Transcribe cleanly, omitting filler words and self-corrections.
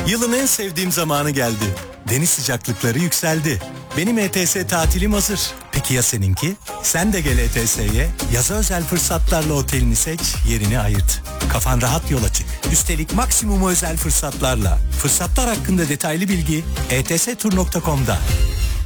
Yılın en sevdiğim zamanı geldi. Deniz sıcaklıkları yükseldi. Benim ETS tatilim hazır. Peki ya seninki? Sen de gel ETS'ye. Yaza özel fırsatlarla otelini seç, yerini ayırt. Kafan rahat yola çık. Üstelik maksimum özel fırsatlarla. Fırsatlar hakkında detaylı bilgi etstur.com'da.